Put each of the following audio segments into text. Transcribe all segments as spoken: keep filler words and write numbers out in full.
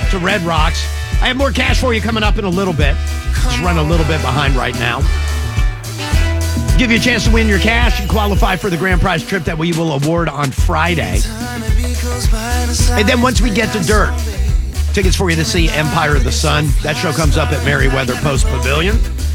to Red Rocks. I have more cash for you coming up in a little bit. Just run a little bit behind right now. Give you a chance to win your cash and qualify for the grand prize trip that we will award on Friday. And then once we get to Dirt, tickets for you to see Empire of the Sun. That show comes up at Merriweather Post Pavilion.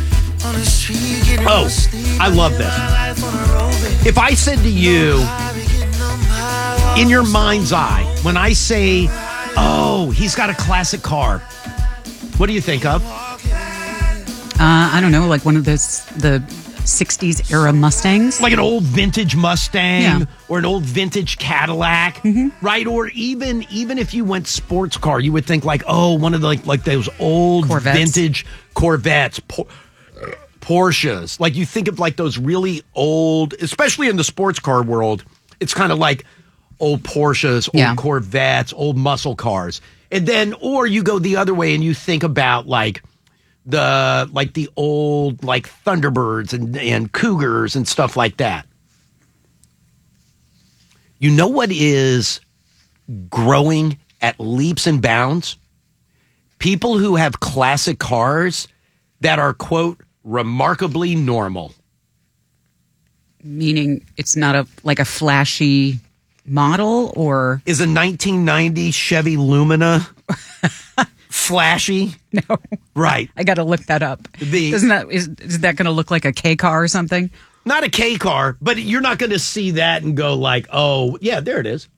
Oh, I love this. If I said to you, in your mind's eye, when I say, oh, he's got a classic car, what do you think of? Uh, I don't know, like one of those, the sixties era Mustangs. Like an old vintage Mustang yeah. or an old vintage Cadillac, mm-hmm. right? Or even even if you went sports car, you would think like, oh, one of the, like, like those old Corvettes. vintage Corvettes, Por- Porsches. Like you think of like those really old, especially in the sports car world, it's kind of like old Porsches, old yeah. Corvettes, old muscle cars. And then, or you go the other way and you think about like the, like the old, like Thunderbirds and, and Cougars and stuff like that. You know what is growing at leaps and bounds? People who have classic cars that are, quote, remarkably normal. Meaning it's not a like a flashy model, or is a nineteen ninety Chevy Lumina flashy? No, right. I got to look that up. The, Isn't that is, is that going to look like a K car or something? Not a K car, but you're not going to see that and go like, oh, yeah, there it is.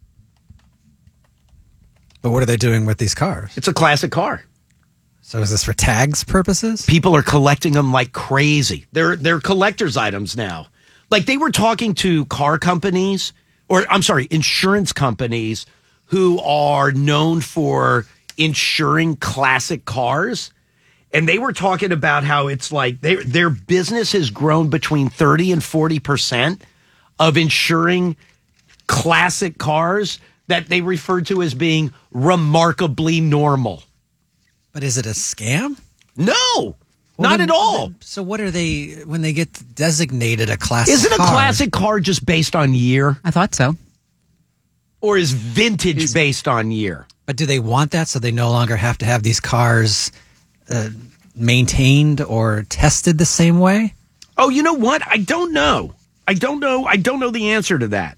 But what are they doing with these cars? It's a classic car. So is this for tags purposes? People are collecting them like crazy. They're they're collector's items now. Like they were talking to car companies, or I'm sorry, insurance companies who are known for insuring classic cars. And they were talking about how it's like they, their business has grown between thirty and forty percent of insuring classic cars that they refer to as being remarkably normal. But is it a scam? No, well, not then, at all. Then, so what are they, when they get designated a classic Isn't a car? classic car just based on year? I thought so. Or is vintage is, based on year? But do they want that so they no longer have to have these cars uh, maintained or tested the same way? Oh, you know what? I don't know. I don't know. I don't know the answer to that.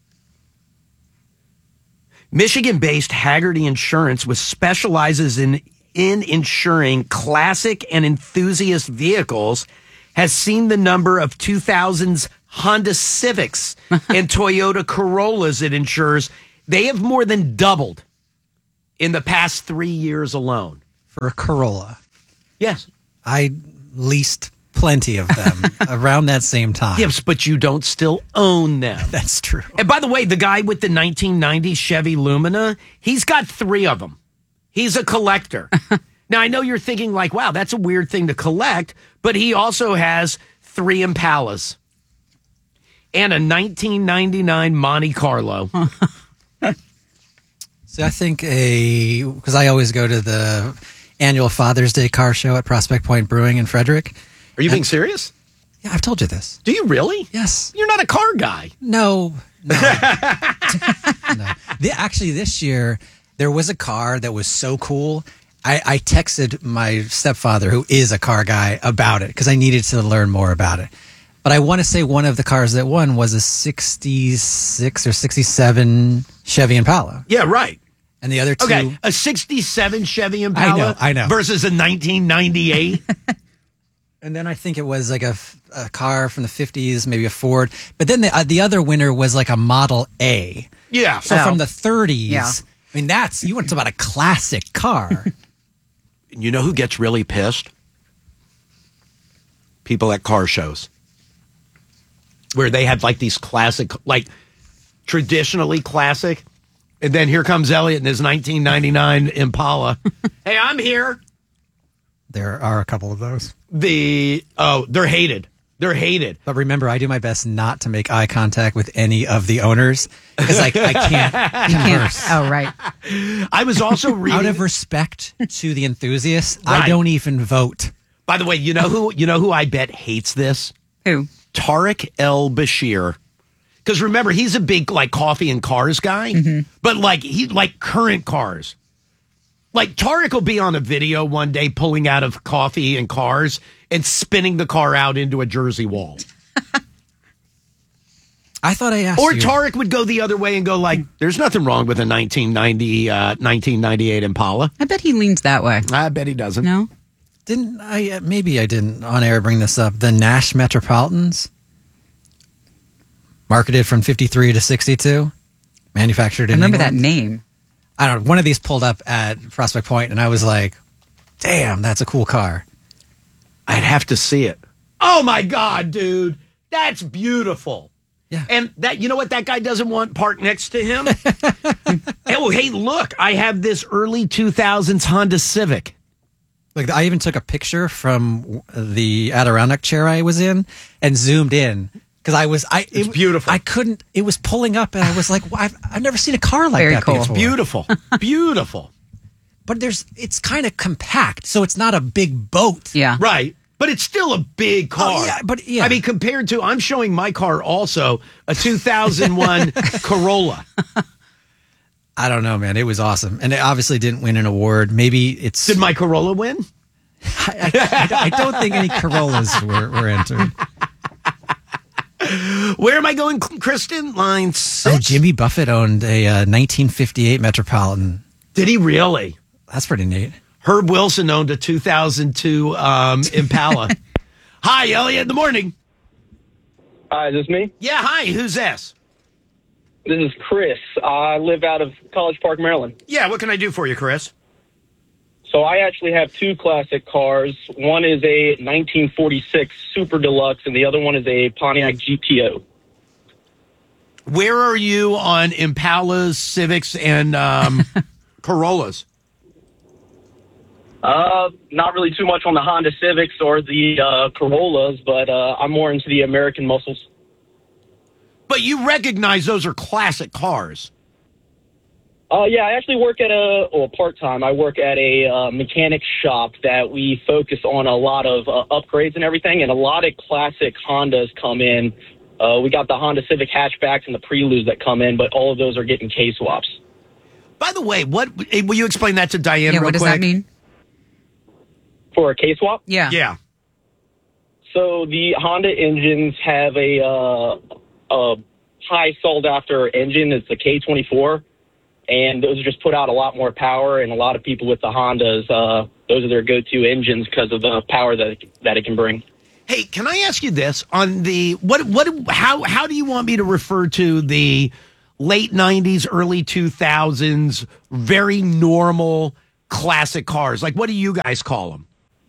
Michigan-based Haggerty Insurance, which specializes in, in insuring classic and enthusiast vehicles, has seen the number of two thousands Honda Civics and Toyota Corollas it insures. They have more than doubled in the past three years alone. For a Corolla? Yes. I leased plenty of them around that same time. Yes, but you don't still own them. That's true. And by the way, the guy with the nineteen ninety Chevy Lumina, he's got three of them. He's a collector. Now, I know you're thinking like, wow, that's a weird thing to collect, but he also has three Impalas and a nineteen ninety-nine Monte Carlo. So I think a, because I always go to the annual Father's Day car show at Prospect Point Brewing in Frederick. Are you being serious? Yeah, I've told you this. Do you really? Yes. You're not a car guy. No. No. no. The, actually, this year, there was a car that was so cool. I, I texted my stepfather, who is a car guy, about it because I needed to learn more about it. But I want to say one of the cars that won was a sixty-six or sixty-seven Chevy Impala. Yeah, right. And the other two... Okay, a sixty-seven Chevy Impala I know, I know. versus a nineteen ninety-eight. And then I think it was like a, a car from the fifties, maybe a Ford. But then the, uh, the other winner was like a Model A. Yeah. So Oh. from the thirties. Yeah. I mean, that's... You want to talk about a classic car. You know who gets really pissed? People at car shows. Where they had like these classic, like traditionally classic. And then here comes Elliot in his nineteen ninety-nine Impala. Hey, I'm here. There are a couple of those. The, oh, they're hated. They're hated. But remember, I do my best not to make eye contact with any of the owners because I, I can't converse. Oh, right. I was also reading. Out of respect to the enthusiasts, Right. I don't even vote. By the way, you know who, you know who I bet hates this? Who? Tariq El Bashir. Because remember, he's a big like coffee and cars guy, mm-hmm. but like he like current cars. Like Tarek will be on a video one day pulling out of coffee and cars and spinning the car out into a Jersey wall. I thought I asked Or you. Tarek would go the other way and go like, there's nothing wrong with a nineteen ninety, uh, nineteen ninety-eight Impala. I bet he leans that way. I bet he doesn't. No? Didn't I? Uh, maybe I didn't on air bring this up. The Nash Metropolitans, marketed from fifty-three to sixty-two, manufactured I in remember England. that name. I don't know. One of these pulled up at Prospect Point, and I was like, "Damn, that's a cool car." I'd have to see it. Oh my God, dude. That's beautiful. Yeah. And that, you know what that guy doesn't want parked next to him? Oh, hey, look, I have this early two thousands Honda Civic. Like I even took a picture from the Adirondack chair I was in and zoomed in because I was I It's it, beautiful. I couldn't. It was pulling up, and I was like, well, I've I've never seen a car like Very that cool. before. Beautiful. Beautiful. But there's it's kind of compact, so it's not a big boat. Yeah. Right. But it's still a big car. Oh, yeah, but yeah. I mean, compared to, I'm showing my car also, a two thousand one Corolla. I don't know, man. It was awesome, and it obviously didn't win an award. Maybe it's. Did my Corolla win? I, I, I don't think any Corollas were, were entered. Where am I going, Kristen? Line six. Oh, Jimmy Buffett owned a uh, nineteen fifty-eight Metropolitan. Did he really? That's pretty neat. Herb Wilson owned a two thousand two um, Impala. Hi, Elliot. In the morning. Hi, is this me? Yeah, hi. Who's this? This is Chris. I live out of College Park, Maryland. Yeah, what can I do for you, Chris? So I actually have two classic cars. One is a nineteen forty-six Super Deluxe, and the other one is a Pontiac G T O. Where are you on Impalas, Civics, and um, Corollas? Uh, not really too much on the Honda Civics or the uh, Corollas, but uh, I'm more into the American muscles. But you recognize those are classic cars. Uh, yeah, I actually work at a, well, part-time, I work at a uh, mechanic shop that we focus on a lot of uh, upgrades and everything, and a lot of classic Hondas come in. Uh, we got the Honda Civic hatchbacks and the Preludes that come in, but all of those are getting K-swaps. By the way, what will you explain that to Diane Yeah, real what does quick? that mean? For a K-swap? Yeah. Yeah. So the Honda engines have a, uh, a high sought-after engine. It's the K twenty-four, and those just put out a lot more power, and a lot of people with the Hondas, uh, those are their go-to engines because of the power that it, that it can bring. Hey, can I ask you this on the what what how how do you want me to refer to the late nineties, early two thousands, very normal classic cars? Like, what do you guys call them?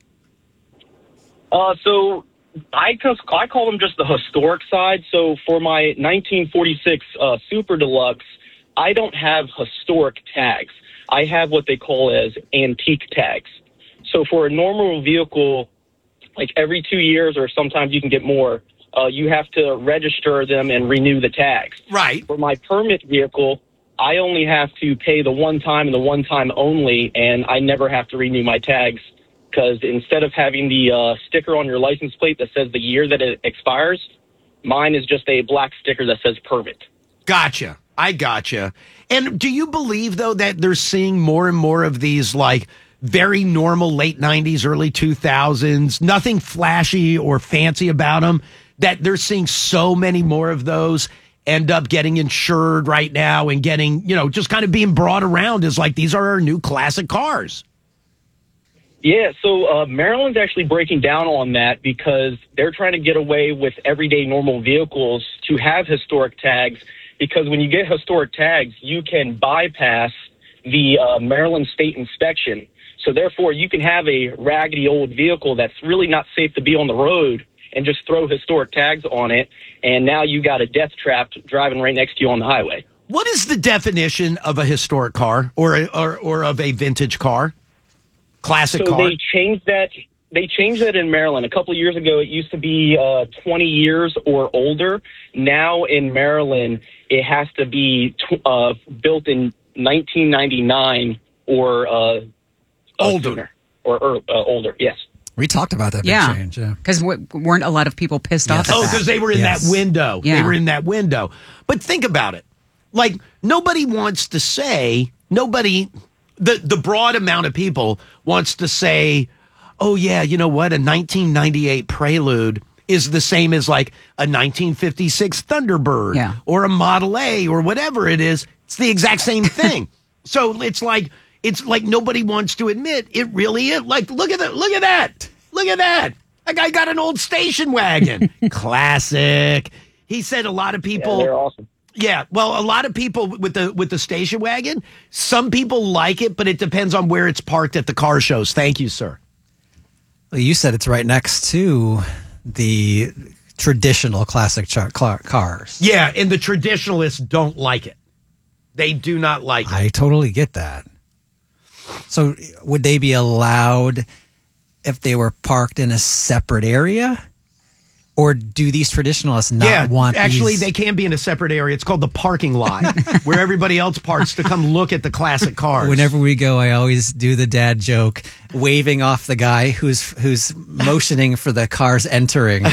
Uh, so I, I call them just the historic side. So for my nineteen forty-six uh, Super Deluxe, I don't have historic tags. I have what they call as antique tags. So for a normal vehicle, like every two years or sometimes you can get more, uh, you have to register them and renew the tags. Right. For my permit vehicle, I only have to pay the one time and the one time only, and I never have to renew my tags because instead of having the uh, sticker on your license plate that says the year that it expires, mine is just a black sticker that says permit. Gotcha. I gotcha. And do you believe, though, that they're seeing more and more of these, like, very normal late nineties, early two thousands, nothing flashy or fancy about them, that they're seeing so many more of those end up getting insured right now and getting, you know, just kind of being brought around as like, these are our new classic cars? Yeah, so uh, Maryland's actually breaking down on that because they're trying to get away with everyday normal vehicles to have historic tags, because when you get historic tags, you can bypass the uh, Maryland state inspection. So therefore, you can have a raggedy old vehicle that's really not safe to be on the road and just throw historic tags on it, and now you got a death trap driving right next to you on the highway. What is the definition of a historic car or a, or, or of a vintage car? Classic so car? they changed that. They changed that in Maryland. A couple of years ago, it used to be uh, twenty years or older. Now in Maryland, it has to be t- uh, built in nineteen ninety-nine or uh, Older. Sooner, or, or uh, older, yes. We talked about that big Yeah. change. Yeah. Because w- weren't a lot of people pissed Yes. off at Oh, that? because they were in Yes. that window. They Yeah. were in that window. But think about it. Like, nobody wants to say, nobody, the the broad amount of people wants to say, oh yeah, you know what, a nineteen ninety-eight Prelude is the same as like a nineteen fifty-six Thunderbird Yeah. or a Model A or whatever it is. It's the exact same thing. So it's like it's like nobody wants to admit it really is. Like look at that, look at that, look at that. That guy got an old station wagon. Classic. He said a lot of people. Yeah, they're awesome. Yeah, well, a lot of people with the with the station wagon, some people like it, but it depends on where it's parked at the car shows. Thank you, sir. Well, you said it's right next to the traditional classic char- car- cars. Yeah, and the traditionalists don't like it. They do not like it. I totally get that. So would they be allowed if they were parked in a separate area? Or do these traditionalists not yeah, want actually, these? they can be in a separate area. It's called the parking lot, where everybody else parks to come look at the classic cars. Whenever we go, I always do the dad joke, waving off the guy who's who's motioning for the cars entering.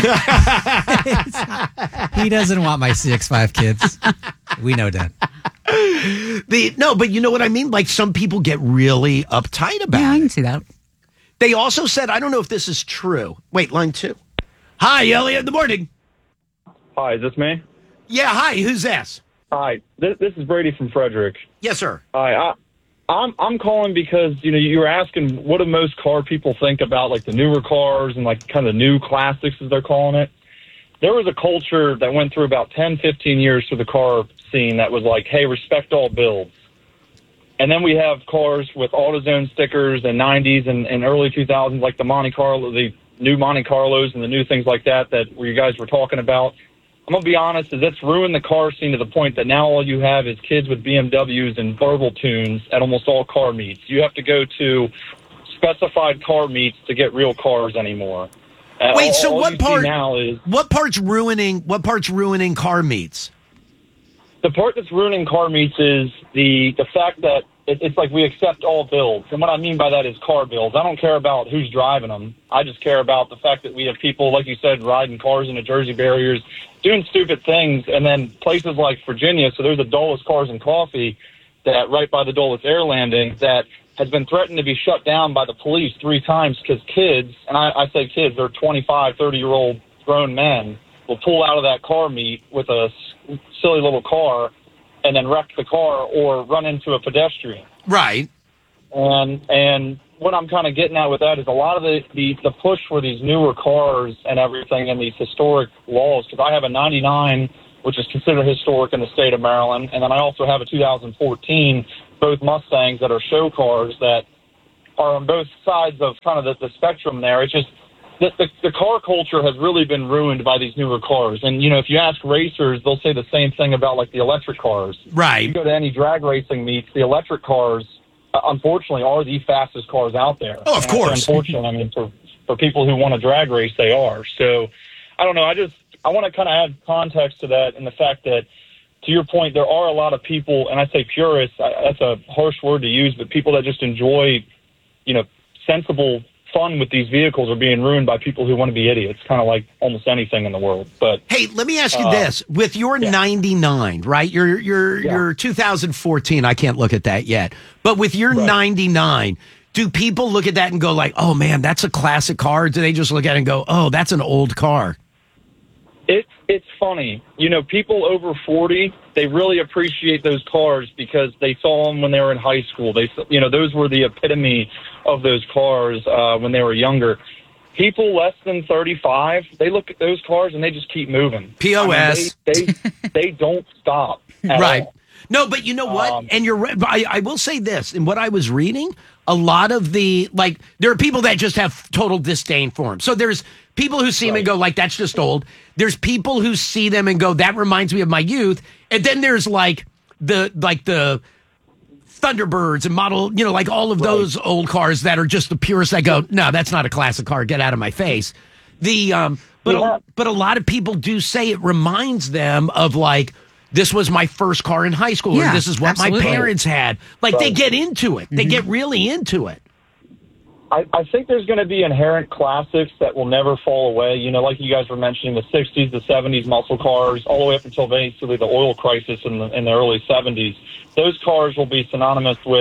He doesn't want my C X five kids. We know, Dad. The, no, but you know what I mean? Like, some people get really uptight about Yeah, I it. can see that. They also said, I don't know if this is true. Wait, line two. Hi, Elliot. Good morning. Hi, is this me? Yeah, hi. Who's this? Hi, this, this is Brady from Frederick. Yes, sir. Hi, I, I'm I'm calling because you know you were asking what do most car people think about like the newer cars and like kind of the new classics as they're calling it. There was a culture that went through about ten, fifteen years through the car scene that was like, hey, respect all builds. And then we have cars with AutoZone stickers and nineties and, and early two thousands like the Monte Carlo, the new Monte Carlos and the new things like that that where you guys were talking about. I'm going to be honest, is it's ruined the car scene to the point that now all you have is kids with B M Ws and verbal tunes at almost all car meets. You have to go to specified car meets to get real cars anymore. Uh, Wait, all, so all what you see part now is what part's ruining what part's ruining car meets? the part that's ruining car meets is the the fact that it, it's like we accept all builds. And what I mean by that is car builds. I don't care about who's driving them. I just care about the fact that we have people, like you said, riding cars into Jersey barriers, doing stupid things. And then places like Virginia, so there's a Dulles Cars and Coffee that right by the Dulles Air Landing that has been threatened to be shut down by the police three times because kids, and I, I say kids, they're twenty-five, thirty-year-old grown men, will pull out of that car meet with a s- silly little car and then wreck the car or run into a pedestrian. Right. And and what I'm kind of getting at with that is a lot of the, the, the push for these newer cars and everything and these historic laws, because I have a ninety-nine, which is considered historic in the state of Maryland, and then I also have a two thousand fourteen, both Mustangs that are show cars that are on both sides of kind of the, the spectrum there. It's just the, the, the car culture has really been ruined by these newer cars. And, you know, if you ask racers, they'll say the same thing about, like, the electric cars. Right. You go to any drag racing meets, the electric cars, uh, unfortunately, are the fastest cars out there. Oh, of And course. Unfortunately, I mean, for, for people who want to drag race, they are. So, I don't know. I just I want to kind of add context to that and the fact that, to your point, there are a lot of people, and I say purists, I, that's a harsh word to use, but people that just enjoy, you know, sensible fun with these vehicles are being ruined by people who want to be idiots, kind of like almost anything in the world. But Hey, let me ask you Uh, this. With your yeah. ninety-nine, right? Your your Yeah. your two thousand fourteen, I can't look at that yet. But with your Right. ninety-nine, do people look at that and go like, "Oh man, that's a classic car"? Or do they just look at it and go, "Oh, that's an old car"? It's it's funny, you know, people over forty, they really appreciate those cars because they saw them when they were in high school. They, you know, those were the epitome of those cars uh, when they were younger. People less than thirty-five, they look at those cars and they just keep moving. P O S. I mean, they, they they don't stop. At Right. all. No, but you know what? Um, and you're right. but I, I will say this. In what I was reading, a lot of the, like, there are people that just have total disdain for them. So there's people who see them and Right. go, like, that's just old. There's people who see them and go, that reminds me of my youth. And then there's, like, the, like, the Thunderbirds and model, you know, like all of those old cars that are just the purists that go, no, that's not a classic car. Get out of my face. The, um, but, Yeah. a, but a lot of people do say it reminds them of, like, this was my first car in high school, Yeah, or this is what absolutely. my parents had. Like, they Right. get into it. They get really into it. I, I think there's going to be inherent classics that will never fall away. You know, like you guys were mentioning, the sixties, the seventies muscle cars, all the way up until basically the oil crisis in the, in the early seventies. Those cars will be synonymous with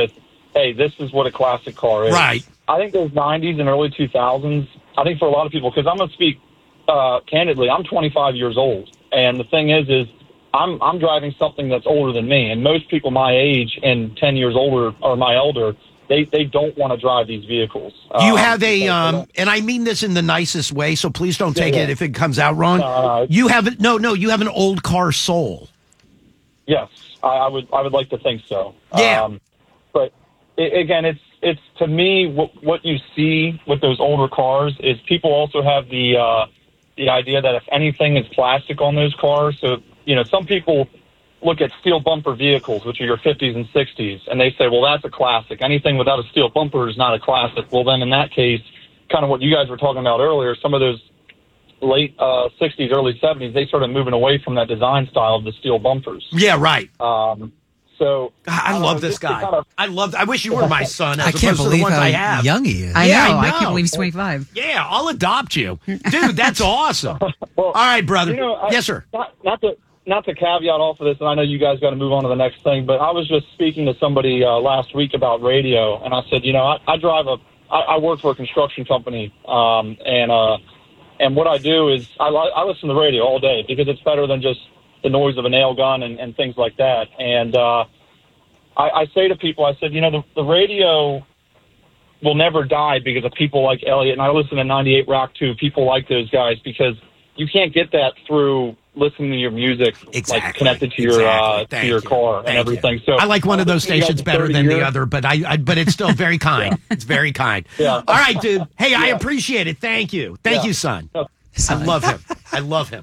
hey, this is what a classic car is. Right. I think those nineties and early two thousands, I think for a lot of people, because I'm going to speak uh, candidly, I'm twenty-five years old. And the thing is, is I'm I'm driving something that's older than me. And most people my age and ten years older or my elder, they, they don't want to drive these vehicles. You Um, have a, so- um, and I mean this in the nicest way, so please don't take Yeah, it yeah. if it comes out wrong. No, no, you have, no, no, you have an old car soul. Yes, I, I would. I would like to think so. Yeah. Um, but it, again, it's it's to me what what you see with those older cars is people also have the uh, the idea that if anything is plastic on those cars, so you know some people look at steel bumper vehicles, which are your fifties and sixties, and they say, well, that's a classic. Anything without a steel bumper is not a classic. Well, then in that case, kind of what you guys were talking about earlier, some of those late uh, sixties, early seventies, they started moving away from that design style of the steel bumpers. Yeah, right. Um, so God, I don't love know, this just to guy. kind of- I love. I wish you were my son as I opposed can't to the believe ones how I have. young he is. I Yeah, know. I I, know. can't believe he's twenty-five. Yeah, I'll adopt you, dude. That's awesome. Well, All right, brother. You know, I, yes, sir. Not, not to not to caveat off of this, and I know you guys got to move on to the next thing, but I was just speaking to somebody uh, last week about radio, and I said, you know, I, I drive a, I, I work for a construction company, um, and uh, and what I do is I, li- I listen to the radio all day because it's better than just the noise of a nail gun and, and things like that. And uh, I, I say to people, I said, you know, the, the radio will never die because of people like Elliot, and I listen to ninety-eight Rock too, people like those guys, because you can't get that through listening to your music Exactly. like connected to your Exactly. uh, to Thank your you. car and Thank you. everything. So I like one of those I've listened to you stations guys better for thirty than the years. other, but I, I but it's still very kind. It's very kind. Yeah. All right, dude. Hey, I Yeah. appreciate it. Thank you. Thank Yeah. you, son. No. I love him. I love him.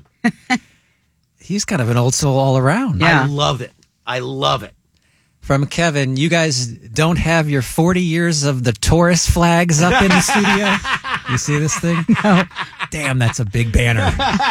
He's kind of an old soul all around. Yeah. I love it. I love it. From Kevin, you guys don't have your forty years of the Taurus flags up in the studio? You see this thing? No. Damn, that's a big banner.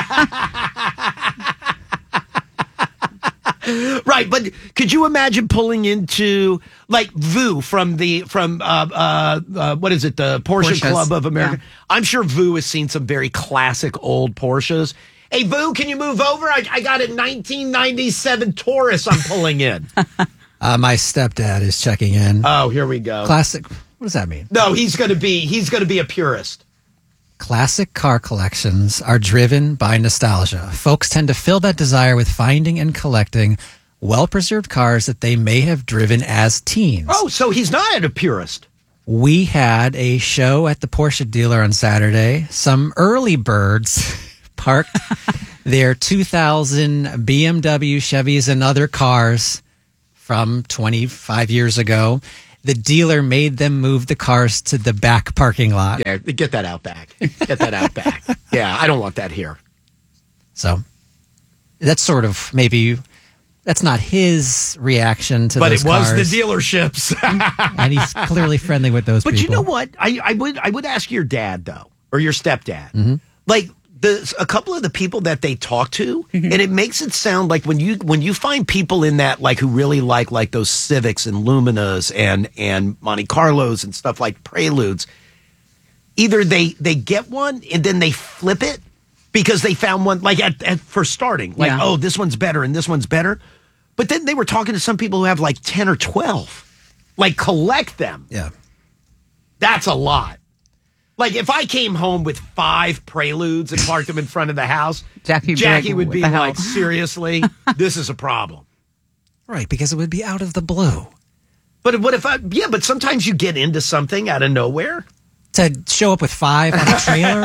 Right, but could you imagine pulling into like Vu from the from uh, uh, uh, what is it, the Porsche Porsches. Club of America? Yeah. I'm sure Vu has seen some very classic old Porsches. Hey, Vu, can you move over? I, I got a nineteen ninety-seven Taurus I'm pulling in. Uh, my stepdad is checking in. Oh, here we go. Classic. What does that mean? No, he's gonna be he's gonna be a purist. Classic car collections are driven by nostalgia. Folks tend to fill that desire with finding and collecting well-preserved cars that they may have driven as teens. Oh, so he's not a purist. We had a show at the Porsche dealer on Saturday. Some early birds parked their two thousand B M W, Chevys, and other cars from twenty-five years ago. The dealer made them move the cars to the back parking lot. Yeah, get that out back. Get that out back. Yeah, I don't want that here. So that's sort of maybe that's not his reaction to But those it was cars. the dealerships. And he's clearly friendly with those But people. you know what? I, I would I would ask your dad though, or your stepdad. Mm-hmm. Like the a couple of the people that they talk to, and it makes it sound like when you when you find people in that like who really like like those Civics and Luminas and and Monte Carlos and stuff like Preludes, either they they get one and then they flip it because they found one like at, at for starting, like Yeah. oh this one's better and this one's better, but then they were talking to some people who have like ten or twelve, like collect them. Yeah. That's a lot. Like if I came home with five Preludes and parked them in front of the house, Jackie would be Jackie like, would "What be the hell?" like, seriously, this is a problem. Right, because it would be out of the blue. But what if I, yeah, but sometimes you get into something out of nowhere. To show up with five on a trailer,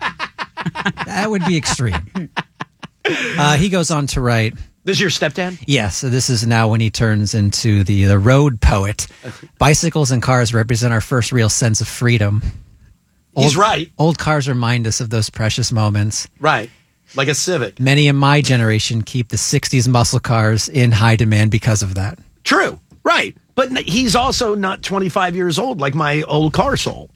that would be extreme. Uh, he goes on to write, This is your stepdad? yes, so this is now when he turns into the, the road poet. Bicycles and cars represent our first real sense of freedom. He's right. Old cars remind us of those precious moments. Right. Like a Civic. Many in my generation keep the sixties muscle cars in high demand because of that. True. Right. But n- he's also not twenty-five years old like my old car soul.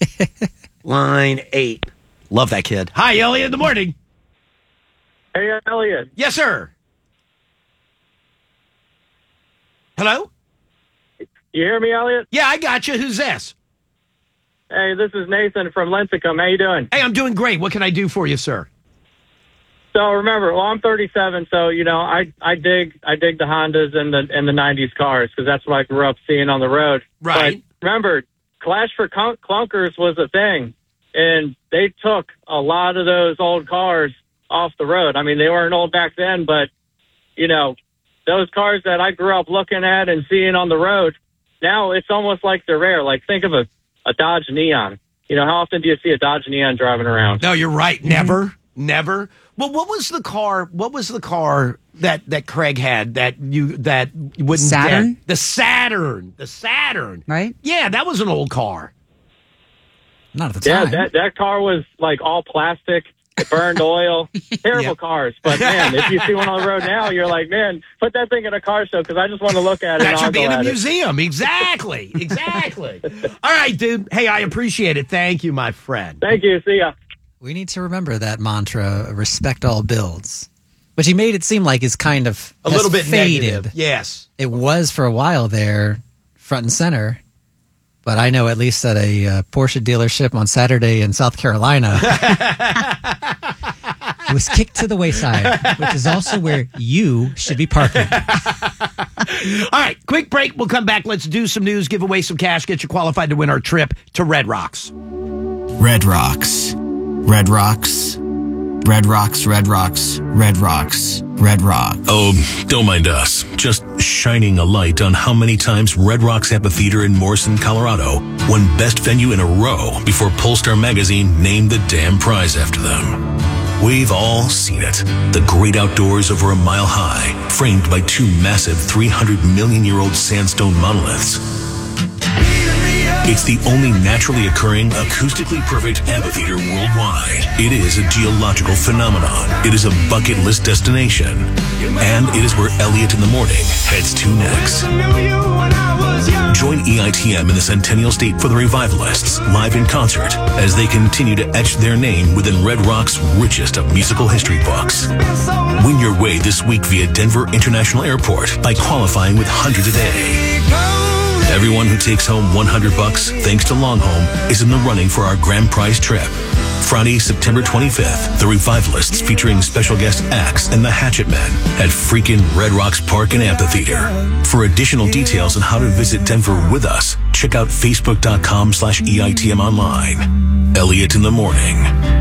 Line eight. Love that kid. Hi, Elliot, in the morning. Hey, Elliot. Yes, sir. Hello? You hear me, Elliot? Yeah, I got you. Who's this? Hey, this is Nathan from Lincecum. How you doing? Hey, I'm doing great. What can I do for you, sir? So remember, well, I'm thirty-seven, so you know, I I dig I dig the Hondas and the and the nineties cars because that's what I grew up seeing on the road. Right. But remember, Clash for Clunk- Clunkers was a thing, and they took a lot of those old cars off the road. I mean, they weren't old back then, but you know, those cars that I grew up looking at and seeing on the road, now it's almost like they're rare. Like think of a, a Dodge Neon. You know, how often do you see a Dodge Neon driving around? No, you're right. Never, never. Well, what was the car? What was the car that, that Craig had that you that wouldn't Saturn? Get? The Saturn, the Saturn, Right? Yeah, that was an old car. Not at the Yeah, time. that, that car was like all plastic. It burned oil. Terrible Yep. cars. But, man, if you see one on the road now, you're like, man, put that thing in a car show because I just want to look at it. That and should I'll be go in a at it. museum. Exactly, exactly. All right, dude. Hey, I appreciate it. Thank you, my friend. Thank you. See ya. We need to remember that mantra, respect all builds. Which he made it seem like is kind of A has little bit faded. negative. Yes. It was for a while there, front and center. But I know at least at a uh, Porsche dealership on Saturday in South Carolina, it was kicked to the wayside, which is also where you should be parking. All right, quick break. We'll come back. Let's do some news, give away some cash, get you qualified to win our trip to Red Rocks. Red Rocks. Red Rocks. Red Rocks, Red Rocks, Red Rocks, Red Rock. Oh, don't mind us. Just shining a light on how many times Red Rocks Amphitheater in Morrison, Colorado won Best Venue in a row before Polestar Magazine named the damn prize after them. We've all seen it. The great outdoors over a mile high, framed by two massive three hundred million year old sandstone monoliths. It's the only naturally occurring, acoustically perfect amphitheater worldwide. It is a geological phenomenon. It is a bucket list destination. And it is where Elliot in the Morning heads to next. Join E I T M in the Centennial State for the Revivalists, live in concert, as they continue to etch their name within Red Rock's richest of musical history books. Win your way this week via Denver International Airport by qualifying with one hundred a day. Everyone who takes home one hundred bucks, thanks to Longhome, is in the running for our grand prize trip. Friday, September twenty-fifth, the Revivalists featuring special guest acts and the Hatchet Men at freaking Red Rocks Park and Amphitheater. For additional details on how to visit Denver with us, check out facebook.com slash EITM online. Elliot in the Morning.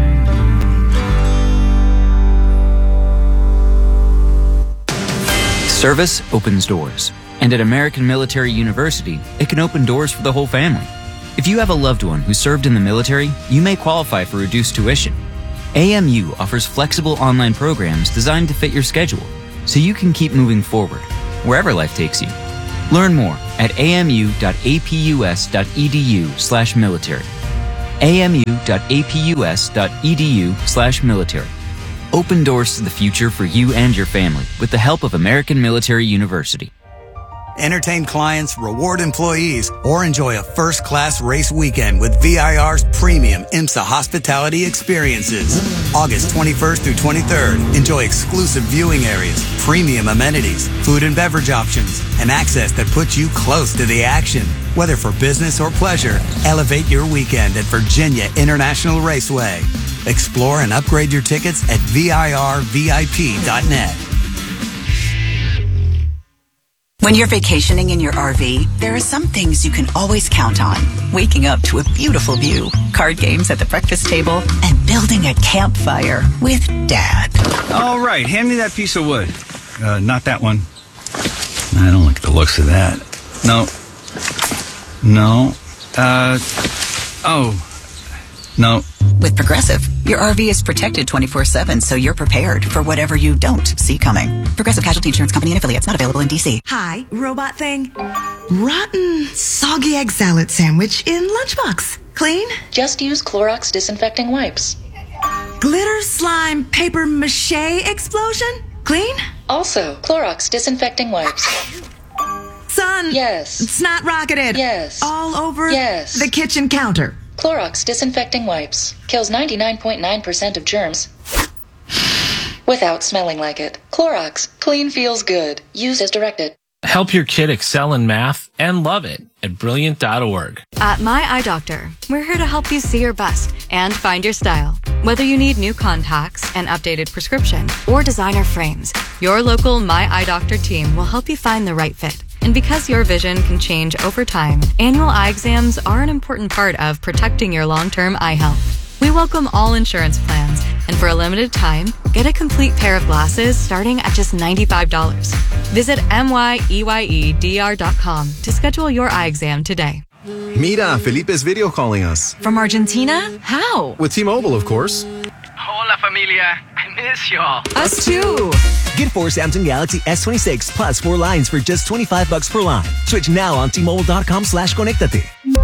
Service opens doors. And at American Military University, it can open doors for the whole family. If you have a loved one who served in the military, you may qualify for reduced tuition. A M U offers flexible online programs designed to fit your schedule, so you can keep moving forward, wherever life takes you. Learn more at amu.apus.edu slash military. amu.apus.edu slash military. Open doors to the future for you and your family with the help of American Military University. Entertain clients, reward employees, or enjoy a first-class race weekend with V I R's premium IMSA hospitality experiences. August twenty-first through twenty-third, enjoy exclusive viewing areas, premium amenities, food and beverage options, and access that puts you close to the action. Whether for business or pleasure, elevate your weekend at Virginia International Raceway. Explore and upgrade your tickets at V I R V I P dot net. When you're vacationing in your R V, there are some things you can always count on. Waking up to a beautiful view, card games at the breakfast table, and building a campfire with Dad. All right, hand me that piece of wood. Uh, not that one. I don't like the looks of that. No. No. Uh, oh. No. With Progressive, your R V is protected twenty-four seven, so you're prepared for whatever you don't see coming. Progressive Casualty Insurance Company and affiliates, not available in D C. Hi, robot thing. Rotten, soggy egg salad sandwich in lunchbox. Clean? Just use Clorox disinfecting wipes. Glitter slime paper mache explosion? Clean? Also, Clorox disinfecting wipes. Son. Yes. Snot rocketed. Yes. All over yes. the kitchen counter. Clorox disinfecting wipes kills ninety-nine point nine percent of germs without smelling like it. Clorox, clean feels good. Use as directed. Help your kid excel in math and love it at brilliant dot org. At My Eye Doctor, we're here to help you see your best and find your style. Whether you need new contacts, an updated prescription, or designer frames, your local My Eye Doctor team will help you find the right fit. And because your vision can change over time, annual eye exams are an important part of protecting your long-term eye health. We welcome all insurance plans, and for a limited time, get a complete pair of glasses starting at just ninety-five dollars. Visit M Y E Y E D R dot com to schedule your eye exam today. Mira, Felipe's video calling us. From Argentina? How? With T-Mobile, of course. Hola, familia. I miss y'all. Us too. Get four Samsung Galaxy S twenty-six plus four lines for just twenty-five bucks per line. Switch now on T-Mobile.com slash Conectate.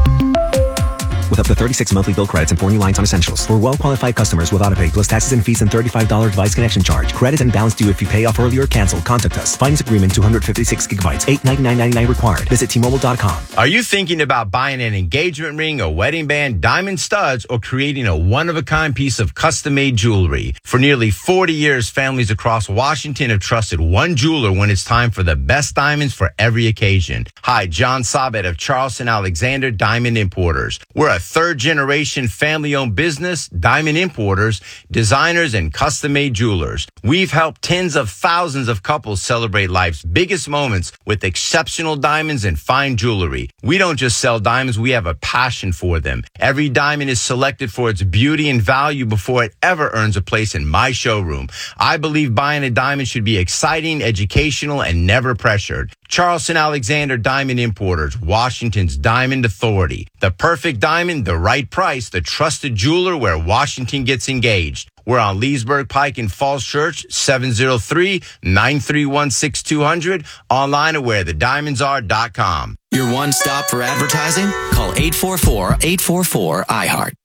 With up to thirty-six monthly bill credits and four new lines on essentials. For well-qualified customers with autopay plus taxes and fees and thirty-five dollars device connection charge. Credits and balance due if you pay off early or cancel. Contact us. Finance agreement two hundred fifty-six gigabytes. eight ninety-nine ninety-nine required. Visit T Mobile dot com. Are you thinking about buying an engagement ring, a wedding band, diamond studs, or creating a one-of-a-kind piece of custom-made jewelry? For nearly forty years, families across Washington have trusted one jeweler when it's time for the best diamonds for every occasion. Hi, John Sabet of Charleston Alexander Diamond Importers. We're a third-generation family-owned business, diamond importers, designers, and custom-made jewelers. We've helped tens of thousands of couples celebrate life's biggest moments with exceptional diamonds and fine jewelry. We don't just sell diamonds, we have a passion for them. Every diamond is selected for its beauty and value before it ever earns a place in my showroom. I believe buying a diamond should be exciting, educational, and never pressured. Charleston Alexander Diamond Importers, Washington's Diamond Authority. The perfect diamond, the right price, the trusted jeweler where Washington gets engaged. We're on Leesburg Pike in Falls Church, seven oh three, nine three one, six two zero zero, online at where the diamonds are dot com. Your one stop for advertising? Call eight four four, eight four four, I heart.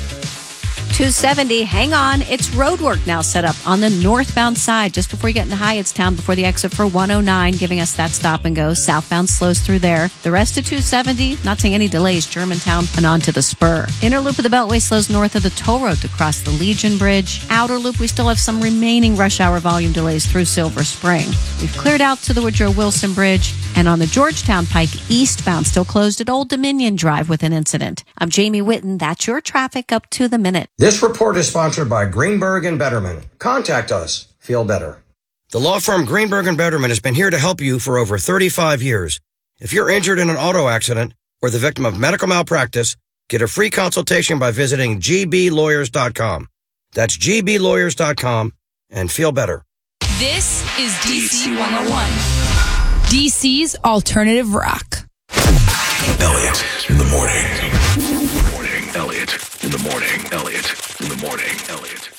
two seventy, hang on. It's roadwork now set up on the northbound side just before you get into Hyattstown, before the exit for one oh nine, giving us that stop and go. Southbound slows through there. The rest of two seventy, not seeing any delays, Germantown and on to the Spur. Inner loop of the Beltway slows north of the toll road to cross the Legion Bridge. Outer loop, we still have some remaining rush hour volume delays through Silver Spring. We've cleared out to the Woodrow Wilson Bridge, and on the Georgetown Pike eastbound, still closed at Old Dominion Drive with an incident. I'm Jamie Whitten. That's your traffic up to the minute. This report is sponsored by Greenberg and Betterman. Contact us. Feel better. The law firm Greenberg and Betterman has been here to help you for over thirty-five years. If you're injured in an auto accident or the victim of medical malpractice, get a free consultation by visiting G B lawyers dot com. That's G B lawyers dot com and feel better. This is D C one oh one. D C's alternative rock. Elliot in the morning. Morning, Elliot in the morning. Elliot in the morning. Elliot.